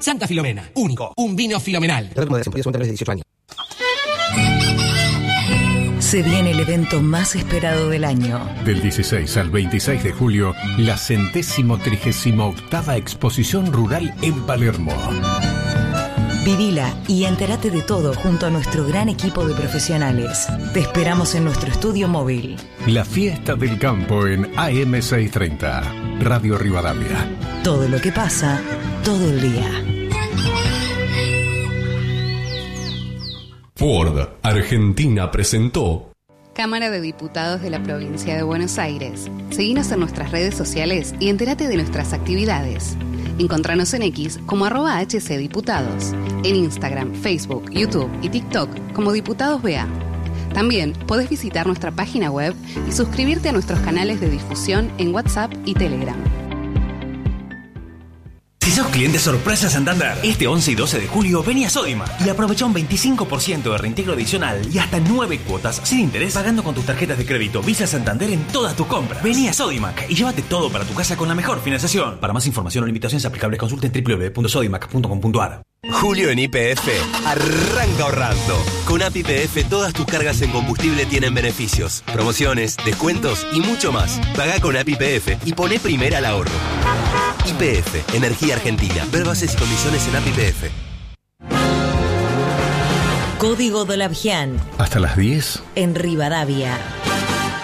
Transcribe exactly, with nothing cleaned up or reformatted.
Santa Filomena, único, un vino filomenal. dieciocho años. Se viene el evento más esperado del año. Del dieciséis al veintiséis de julio, la centésimo trigésima octava Exposición Rural en Palermo. Vivila y entérate de todo junto a nuestro gran equipo de profesionales. Te esperamos en nuestro estudio móvil. La fiesta del campo en A M seiscientos treinta, Radio Rivadavia. Todo lo que pasa, todo el día. Ford Argentina presentó Cámara de Diputados de la Provincia de Buenos Aires. Seguinos en nuestras redes sociales y entérate de nuestras actividades. Encontranos en X como arroba hcdiputados, en Instagram, Facebook, YouTube y TikTok como Diputados B A. También podés visitar nuestra página web y suscribirte a nuestros canales de difusión en WhatsApp y Telegram. Si sos cliente sorpresa Santander, este once y doce de julio vení a Sodimac y aprovecha un veinticinco por ciento de reintegro adicional y hasta nueve cuotas sin interés pagando con tus tarjetas de crédito Visa Santander en todas tus compras. Vení a Sodimac y llévate todo para tu casa con la mejor financiación. Para más información o limitaciones aplicables consulta en doble u doble u doble u punto sodimac punto com punto a r. Julio en Y P F arranca ahorrando. Con A P I P F todas tus cargas en combustible tienen beneficios, promociones, descuentos y mucho más. Pagá con A P I P F y poné primera al ahorro. Y P F, Energía Argentina. Ver bases y condiciones en A P I P F. Código Dolabjian. Hasta las diez. En Rivadavia.